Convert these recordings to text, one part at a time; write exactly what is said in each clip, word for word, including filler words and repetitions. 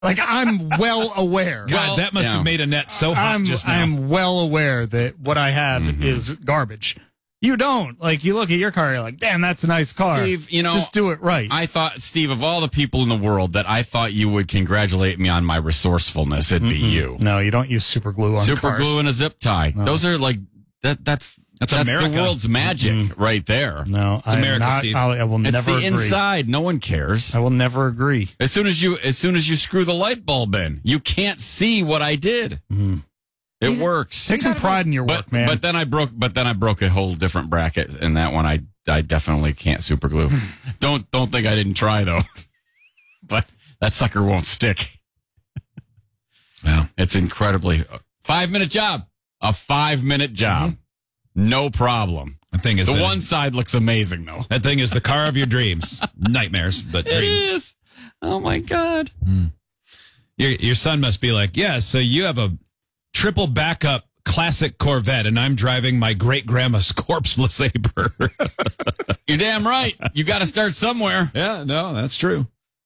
Like, I'm well aware. God, Well, that must yeah. have made Annette so hot I'm, just now. I'm well aware that what I have Mm-hmm. is garbage. You don't. Like, you look at your car, you're like, damn, that's a nice car. Steve, you know, just do it right. I thought, Steve, of all the people in the world that I thought you would congratulate me on my resourcefulness, it'd be you. No, you don't use super glue on Super cars. glue and a zip tie. Those are like that. That's That's that's America. the world's magic right there. No, It's I'm America, not, Steve. I'll, I will It's never the agree. inside. No one cares. I will never agree. As soon as you, as soon as you screw the light bulb in, you can't see what I did. It works. Take some pride in your But work, man. but then I broke. But then I broke a whole different bracket, and that one I I definitely can't super glue. don't don't think I didn't try though. But that sucker won't stick. Wow. It's incredibly five minute job. A five minute job. No problem. The thing is, The that, one side looks amazing though. that thing is the car of your dreams. Nightmares, but It dreams. is. Oh my God. Your, your son must be like, yeah, so you have a triple backup classic Corvette, and I'm driving my great grandma's corpse Sabre. You're damn right. You got to start somewhere. Yeah, no, that's true.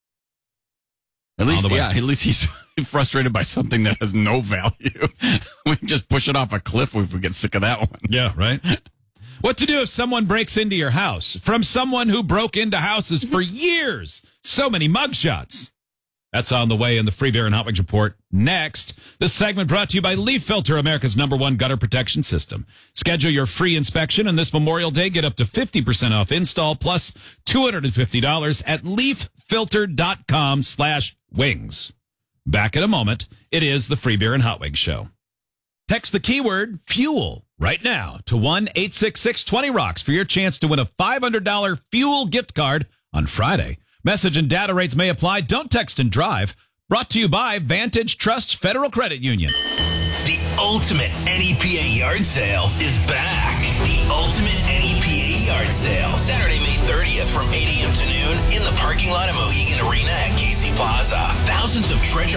At least, the way. yeah, at least he's frustrated by something that has no value. We can just push it off a cliff if we get sick of that one. Yeah, right. What to do if someone breaks into your house? From someone who broke into houses for years. So many mugshots. That's on the way in the Free Beer and Hot Wings Report. Next, this segment brought to you by Leaf Filter, America's number one gutter protection system. Schedule your free inspection, and this Memorial Day, get up to fifty percent off install plus two hundred fifty dollars at leaffilter.com slash wings. Back in a moment. It is the Free Beer and Hot Wings Show. Text the keyword fuel right now to one eight six six twenty rocks for your chance to win a five hundred dollars fuel gift card on Friday. Message and data rates may apply. Don't text and drive. Brought to you by Vantage Trust Federal Credit Union. The ultimate N E P A yard sale is back. The ultimate N E P A yard sale. Saturday, May thirtieth from eight a.m. to noon in the parking lot of Mohegan Arena at Casey Plaza. Thousands of treasure